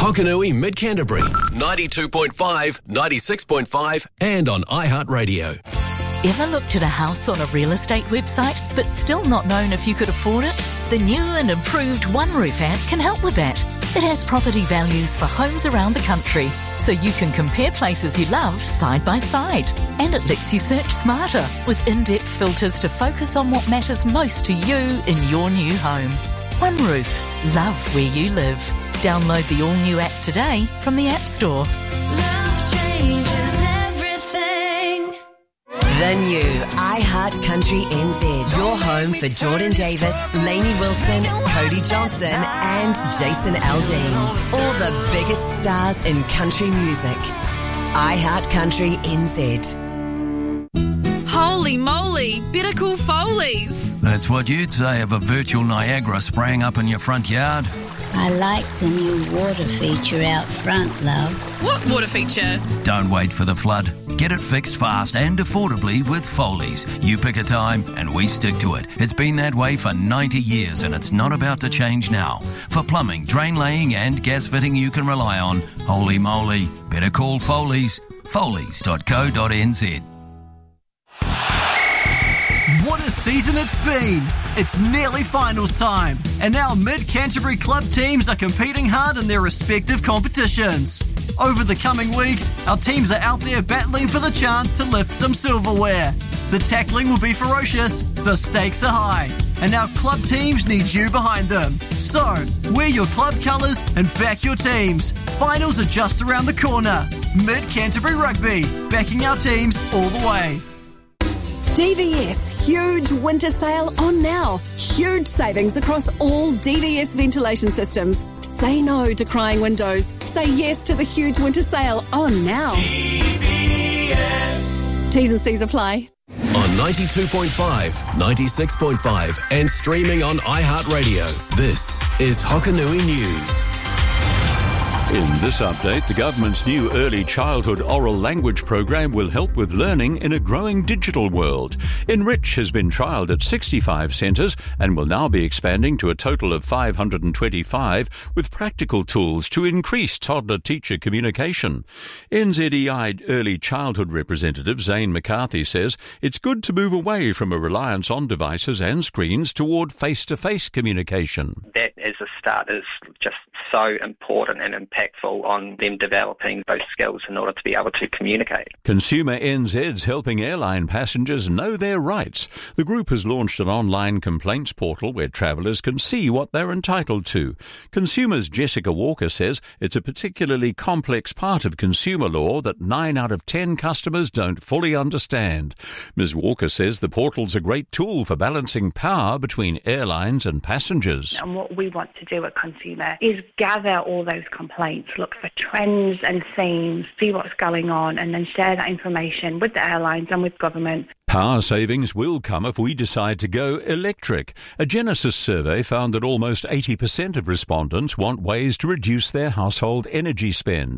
Hokanui Mid-Canterbury, 92.5, 96.5 and on iHeartRadio. Ever looked at a house on a real estate website but still not known if you could afford it? The new and improved OneRoof app can help with that. It has property values for homes around the country, so you can compare places you love side by side. And it lets you search smarter with in-depth filters to focus on what matters most to you in your new home. OneRoof. Love where you live. Download the all-new app today from the App Store. Love changes everything. The new iHeart Country NZ. Your home for Jordan Davis, Lainey Wilson, Cody Johnson and Jason Aldean. All the biggest stars in country music. iHeart Country NZ. Holy moly, better call Foley's. That's what you'd say of a virtual Niagara spraying up in your front yard. I like the new water feature out front, love. What water feature? Don't wait for the flood. Get it fixed fast and affordably with Foley's. You pick a time and we stick to it. It's been that way for 90 years and it's not about to change now. For plumbing, drain laying and gas fitting you can rely on, holy moly, better call Foley's. Foley's.co.nz. What a season it's been! It's nearly finals time, and now Mid-Canterbury club teams are competing hard in their respective competitions. Over the coming weeks, our teams are out there battling for the chance to lift some silverware. The tackling will be ferocious, the stakes are high, and our club teams need you behind them. So, wear your club colours and back your teams. Finals are just around the corner. Mid-Canterbury Rugby, backing our teams all the way. DVS, huge winter sale on now. Huge savings across all DVS ventilation systems. Say no to crying windows. Say yes to the huge winter sale on now. DVS. T's and C's apply. On 92.5, 96.5 and streaming on iHeartRadio. This is Hokanui News. In this update, the government's new early childhood oral language program will help with learning in a growing digital world. Enrich has been trialled at 65 centres and will now be expanding to a total of 525 with practical tools to increase toddler-teacher communication. NZEI early childhood representative Zane McCarthy says it's good to move away from a reliance on devices and screens toward face-to-face communication. That as a start is just so important and impactful on them developing those skills in order to be able to communicate. Consumer NZ's helping airline passengers know their rights. The group has launched an online complaints portal where travellers can see what they're entitled to. Consumers Jessica Walker says it's a particularly complex part of consumer law that 9 out of 10 customers don't fully understand. Ms. Walker says the portal's a great tool for balancing power between airlines and passengers. And what we want to do at Consumer is gather all those complaints, look for trends and themes, see what's going on, and then share that information with the airlines and with government. Power savings will come if we decide to go electric. A Genesis survey found that almost 80% of respondents want ways to reduce their household energy spend.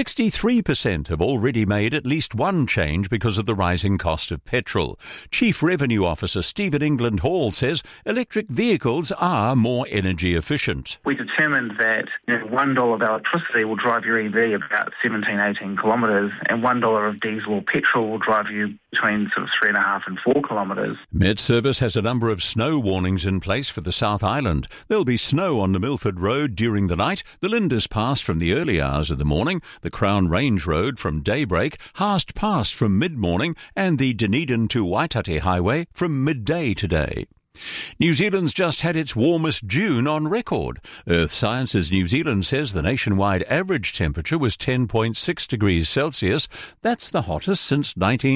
63% have already made at least one change because of the rising cost of petrol. Chief Revenue Officer Stephen England Hall says electric vehicles are more energy efficient. We determined that $1 of electricity will drive your EV about 18 kilometres, and $1 of diesel or petrol will drive you between sort of 3.5 and 4 kilometres. Met Service has a number of snow warnings in place for the South Island. There'll be snow on the Milford Road during the night, the Lindis Pass from the early hours of the morning, the Crown Range Road from daybreak, Haast Pass from mid-morning, and the Dunedin to Waitate Highway from midday today. New Zealand's just had its warmest June on record. Earth Sciences New Zealand says the nationwide average temperature was 10.6 degrees Celsius. That's the hottest since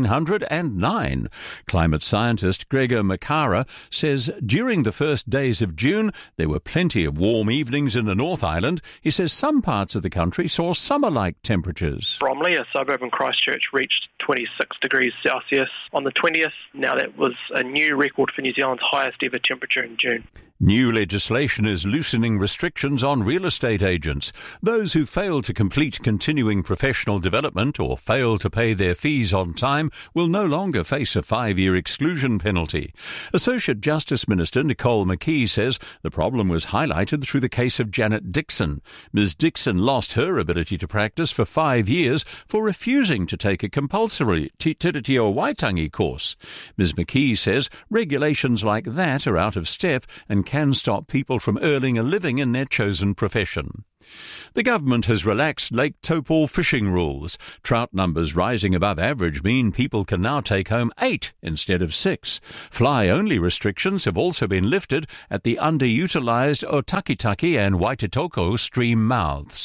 1909. Climate scientist Gregor Makara says during the first days of June there were plenty of warm evenings in the North Island. He says some parts of the country saw summer-like temperatures. Bromley, a suburb in Christchurch, reached 26 degrees Celsius on the 20th. Now that was a new record for New Zealand's highest ever temperature in June. New legislation is loosening restrictions on real estate agents. Those who fail to complete continuing professional development or fail to pay their fees on time will no longer face a 5-year exclusion penalty. Associate Justice Minister Nicole McKee says the problem was highlighted through the case of Janet Dixon. Ms Dixon lost her ability to practice for 5 years for refusing to take a compulsory Te Tiritio Waitangi course. Ms McKee says regulations like that are out of step and can stop people from earning a living in their chosen profession. The government has relaxed Lake Taupo fishing rules. Trout numbers rising above average mean people can now take home 8 instead of 6. Fly-only restrictions have also been lifted at the underutilised Otakitaki and Waititoko stream mouths.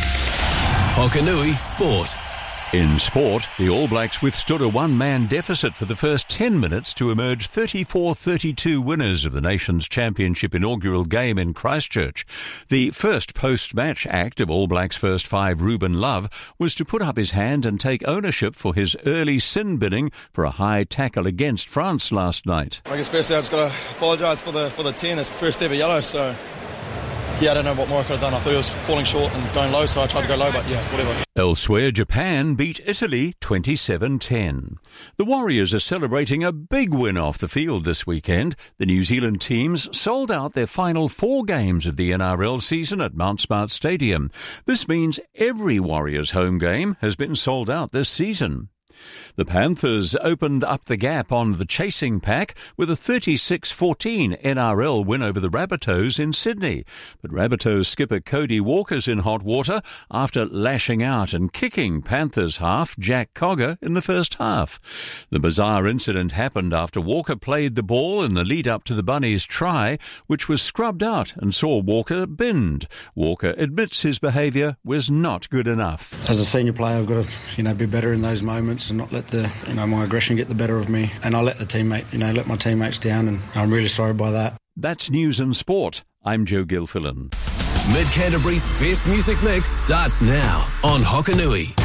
Hokanui Sport. In sport, the All Blacks withstood a one-man deficit for the first 10 minutes to emerge 34-32 winners of the nation's championship inaugural game in Christchurch. The first post-match act of All Blacks first 5, Ruben Love, was to put up his hand and take ownership for his early sin binning for a high tackle against France last night. I guess firstly I've just got to apologise for the 10. It's first ever yellow, so yeah, I don't know what more I could have done. I thought it was falling short and going low, so I tried to go low, but yeah, whatever. Elsewhere, Japan beat Italy 27-10. The Warriors are celebrating a big win off the field this weekend. The New Zealand teams sold out their final 4 games of the NRL season at Mount Smart Stadium. This means every Warriors home game has been sold out this season. The Panthers opened up the gap on the chasing pack with a 36-14 NRL win over the Rabbitohs in Sydney. But Rabbitohs skipper Cody Walker's in hot water after lashing out and kicking Panthers half Jack Cogger in the first half. The bizarre incident happened after Walker played the ball in the lead-up to the Bunnies' try, which was scrubbed out and saw Walker binned. Walker admits his behaviour was not good enough. As a senior player, I've got to, be better in those moments and not let my aggression get the better of me, and I let let my teammates down, and I'm really sorry by that. That's News and Sport. I'm Joe Gilfillan. Mid Canterbury's best music mix starts now on Hokanui.